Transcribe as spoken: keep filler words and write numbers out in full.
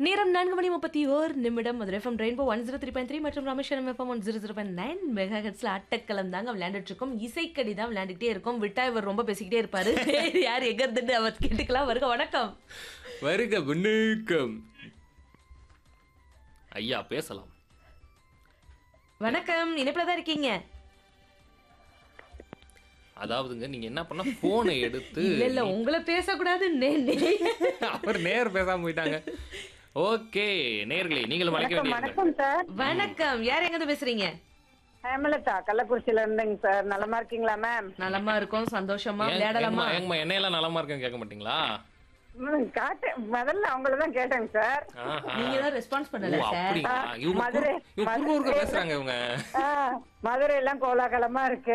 நேரம் நான்கு மணி முப்பத்தி ஓர் நிமிடம். Madurai FM rainbow one zero three point three மற்றும் Rameswaram FM one zero zero point nine mega ஹெட்ஸ்ல அட்டக்கலம் தாங்க விளையாண்டுட்டு இருக்கோம். இசைக்கடி தான் விளையாண்டுக்கிட்டே இருக்கோம். விட்டா இவர் ரொம்ப பேசிக்கிட்டே இருப்பாரு. யார் எங்க இருந்து அவர் கேட்டுக்கலாம். வருக வணக்கம். வருக வணக்கம் ஐயா, பேசலாம். வணக்கம், இணைப்புல தான் இருக்கீங்க. அதாவதுங்க, நீங்க என்ன பண்ண போனை எடுத்து இல்ல இல்ல உங்களை பேசக்கூடாது. அவர் நேர் பேசாம போயிட்டாங்க. ஓகே நேர்களே, நீங்களும் அழைக்க வேண்டிய வணக்கம் சார். வணக்கம், யார் எங்க இருந்து பேசுறீங்க? ஹேமலதா கள்ளக்குறிச்சியில இருந்தேங்க சார். நலமா இருக்கீங்களா மேம்? நலமா இருக்கும், சந்தோஷமா விளையாடலாமா? எங்கம்மா என்னையெல்லாம் நலமா இருக்குன்னு கேட்க மாட்டீங்களா? காட்டு முதல்ல அவங்களதான் கேட்டேங்க சார். நீங்க தான் ரெஸ்பான்ஸ் பண்ணல சார். அப்படிங்களா? இவங்க மதுரை குறுகுறுக்க பேசுறாங்க இவங்க. மதுரை எல்லாம் கோலாகலமா இருக்கு.